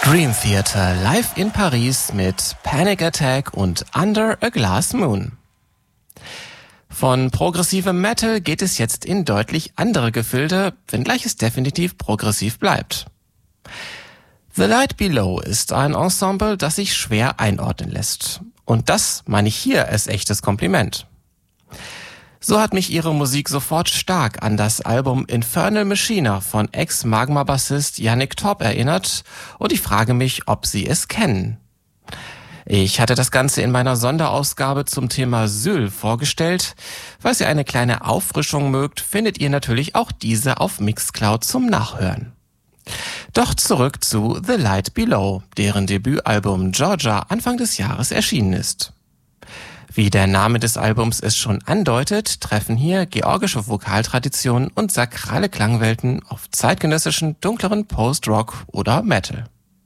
Dream Theater live in Paris mit Panic Attack und Under a Glass Moon. Von progressivem Metal geht es jetzt in deutlich andere Gefilde, wenngleich es definitiv progressiv bleibt. The Light Below ist ein Ensemble, das sich schwer einordnen lässt. Und das meine ich hier als echtes Kompliment. So hat mich ihre Musik sofort stark an das Album Infernal Machina von Ex-Magma-Bassist Yannick Torp erinnert und ich frage mich, ob Sie es kennen. Ich hatte das Ganze in meiner Sonderausgabe zum Thema Syl vorgestellt. Falls ihr eine kleine Auffrischung mögt, findet ihr natürlich auch diese auf Mixcloud zum Nachhören. Doch zurück zu The Light Below, deren Debütalbum Georgia Anfang des Jahres erschienen ist. Wie der Name des Albums es schon andeutet, treffen hier georgische Vokaltraditionen und sakrale Klangwelten auf zeitgenössischen, dunkleren Post-Rock oder Metal.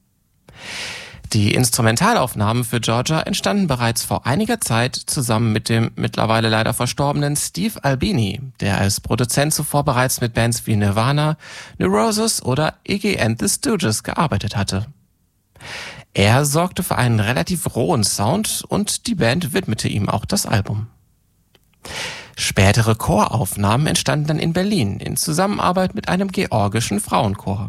Die Instrumentalaufnahmen für Georgia entstanden bereits vor einiger Zeit zusammen mit dem mittlerweile leider verstorbenen Steve Albini, der als Produzent zuvor bereits mit Bands wie Nirvana, Neurosis oder Iggy and the Stooges gearbeitet hatte. Er sorgte für einen relativ rohen Sound und die Band widmete ihm auch das Album. Spätere Choraufnahmen entstanden dann in Berlin in Zusammenarbeit mit einem georgischen Frauenchor.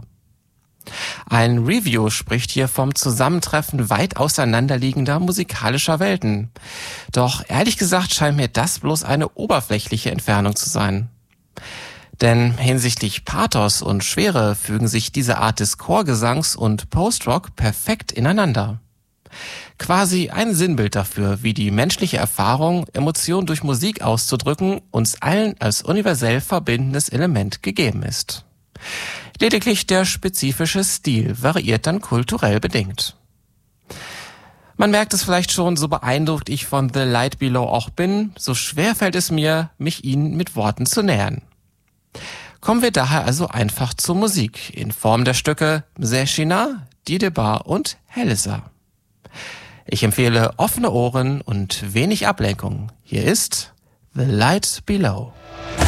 Ein Review spricht hier vom Zusammentreffen weit auseinanderliegender musikalischer Welten. Doch ehrlich gesagt scheint mir das bloß eine oberflächliche Entfernung zu sein. Denn hinsichtlich Pathos und Schwere fügen sich diese Art des Chorgesangs und Post-Rock perfekt ineinander. Quasi ein Sinnbild dafür, wie die menschliche Erfahrung, Emotionen durch Musik auszudrücken, uns allen als universell verbindendes Element gegeben ist. Lediglich der spezifische Stil variiert dann kulturell bedingt. Man merkt es vielleicht schon, so beeindruckt ich von The Light Below auch bin, so schwer fällt es mir, mich ihnen mit Worten zu nähern. Kommen wir daher also einfach zur Musik in Form der Stücke Mzeshina, Didebar und Helisa. Ich empfehle offene Ohren und wenig Ablenkung. Hier ist The Light Below.